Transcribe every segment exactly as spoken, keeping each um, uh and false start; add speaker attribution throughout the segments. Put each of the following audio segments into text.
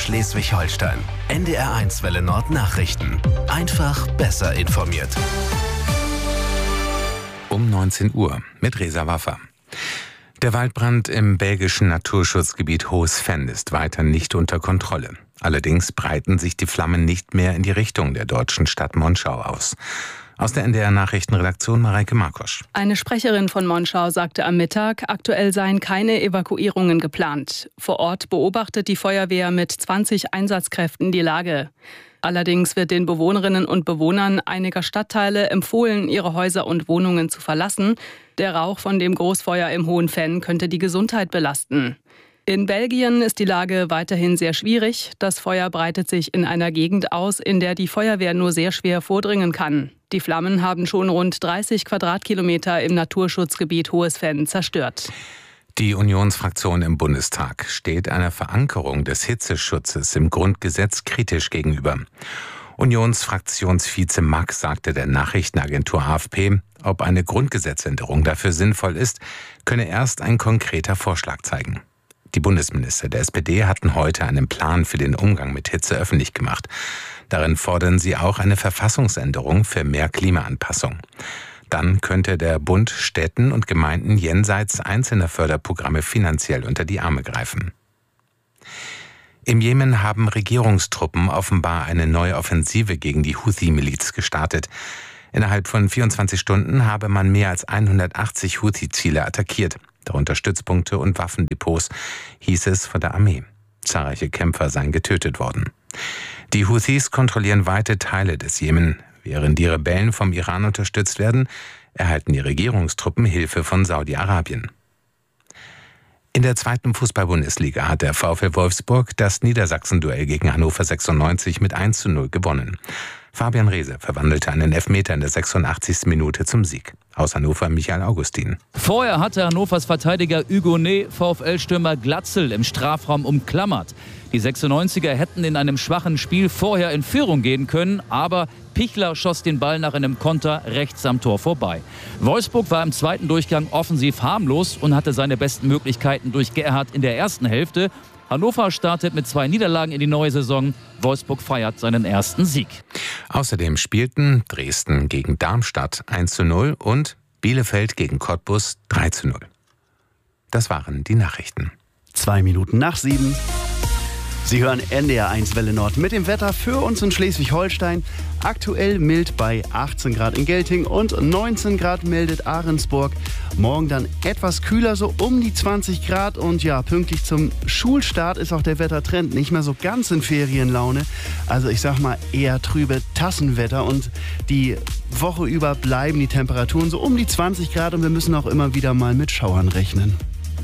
Speaker 1: Schleswig-Holstein. N D R eins Welle Nord Nachrichten. Einfach besser informiert.
Speaker 2: Um neunzehn Uhr mit Reza Waffa. Der Waldbrand im belgischen Naturschutzgebiet Hohes Venn ist weiter nicht unter Kontrolle. Allerdings breiten sich die Flammen nicht mehr in die Richtung der deutschen Stadt Monschau aus. Aus der N D R-Nachrichtenredaktion Mareike Markosch.
Speaker 3: Eine Sprecherin von Monschau sagte am Mittag, aktuell seien keine Evakuierungen geplant. Vor Ort beobachtet die Feuerwehr mit zwanzig Einsatzkräften die Lage. Allerdings wird den Bewohnerinnen und Bewohnern einiger Stadtteile empfohlen, ihre Häuser und Wohnungen zu verlassen. Der Rauch von dem Großfeuer im Hohen Venn könnte die Gesundheit belasten. In Belgien ist die Lage weiterhin sehr schwierig. Das Feuer breitet sich in einer Gegend aus, in der die Feuerwehr nur sehr schwer vordringen kann. Die Flammen haben schon rund dreißig Quadratkilometer im Naturschutzgebiet Hohes Venn zerstört.
Speaker 2: Die Unionsfraktion im Bundestag steht einer Verankerung des Hitzeschutzes im Grundgesetz kritisch gegenüber. Unionsfraktionsvize Mack sagte der Nachrichtenagentur A F P, ob eine Grundgesetzänderung dafür sinnvoll ist, könne erst ein konkreter Vorschlag zeigen. Die Bundesminister der S P D hatten heute einen Plan für den Umgang mit Hitze öffentlich gemacht. Darin fordern sie auch eine Verfassungsänderung für mehr Klimaanpassung. Dann könnte der Bund Städten und Gemeinden jenseits einzelner Förderprogramme finanziell unter die Arme greifen. Im Jemen haben Regierungstruppen offenbar eine neue Offensive gegen die Houthi-Miliz gestartet. Innerhalb von vierundzwanzig Stunden habe man mehr als hundertachtzig Houthi-Ziele attackiert, darunter Stützpunkte und Waffendepots, hieß es von der Armee. Zahlreiche Kämpfer seien getötet worden. Die Houthis kontrollieren weite Teile des Jemen. Während die Rebellen vom Iran unterstützt werden, erhalten die Regierungstruppen Hilfe von Saudi-Arabien. In der zweiten Fußball-Bundesliga hat der VfL Wolfsburg das Niedersachsen-Duell gegen Hannover sechsundneunzig mit eins zu null gewonnen. Fabian Reese verwandelte einen Elfmeter in der sechsundachtzigsten Minute zum Sieg. Aus Hannover Michael Augustin.
Speaker 4: Vorher hatte Hannovers Verteidiger Hugonet VfL-Stürmer Glatzel im Strafraum umklammert. Die sechsundneunziger hätten in einem schwachen Spiel vorher in Führung gehen können, aber Pichler schoss den Ball nach einem Konter rechts am Tor vorbei. Wolfsburg war im zweiten Durchgang offensiv harmlos und hatte seine besten Möglichkeiten durch Gerhardt in der ersten Hälfte. Hannover startet mit zwei Niederlagen in die neue Saison. Wolfsburg feiert seinen ersten Sieg.
Speaker 2: Außerdem spielten Dresden gegen Darmstadt eins zu null und Bielefeld gegen Cottbus drei zu null. Das waren die Nachrichten.
Speaker 5: Zwei Minuten nach sieben. Sie hören N D R eins Welle Nord mit dem Wetter für uns in Schleswig-Holstein. Aktuell mild bei achtzehn Grad in Gelting und neunzehn Grad meldet Ahrensburg. Morgen dann etwas kühler, so um die zwanzig Grad. Und ja, pünktlich zum Schulstart ist auch der Wettertrend nicht mehr so ganz in Ferienlaune. Also ich sag mal eher trübe Tassenwetter. Und die Woche über bleiben die Temperaturen so um die zwanzig Grad. Und wir müssen auch immer wieder mal mit Schauern rechnen.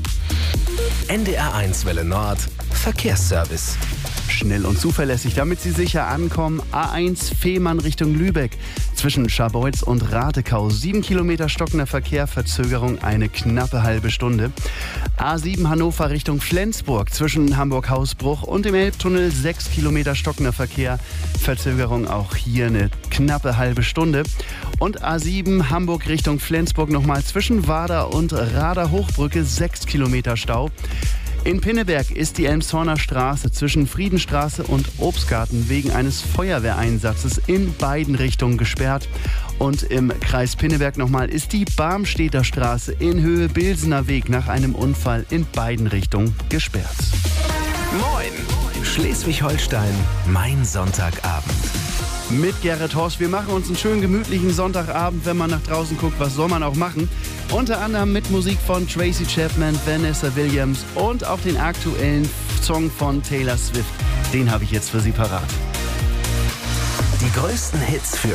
Speaker 1: N D R eins Welle Nord Verkehrsservice.
Speaker 5: Schnell und zuverlässig, damit Sie sicher ankommen. A eins Fehmarn Richtung Lübeck. Zwischen Scharbeutz und Ratekau. Sieben Kilometer stockender Verkehr, Verzögerung eine knappe halbe Stunde. A sieben Hannover Richtung Flensburg. Zwischen Hamburg-Hausbruch und dem Elbtunnel. Sechs Kilometer stockender Verkehr, Verzögerung auch hier eine knappe halbe Stunde. Und A sieben Hamburg Richtung Flensburg nochmal zwischen Wader und Rader-Hochbrücke. Sechs Kilometer Stau. In Pinneberg ist die Elmshorner Straße zwischen Friedenstraße und Obstgarten wegen eines Feuerwehreinsatzes in beiden Richtungen gesperrt. Und im Kreis Pinneberg nochmal ist die Barmstedter Straße in Höhe Bilsener Weg nach einem Unfall in beiden Richtungen gesperrt.
Speaker 1: Moin! Schleswig-Holstein, mein Sonntagabend.
Speaker 5: Mit Gerrit Horst. Wir machen uns einen schönen gemütlichen Sonntagabend, wenn man nach draußen guckt. Was soll man auch machen? Unter anderem mit Musik von Tracy Chapman, Vanessa Williams und auch den aktuellen Song von Taylor Swift. Den habe ich jetzt für Sie parat.
Speaker 1: Die größten Hits für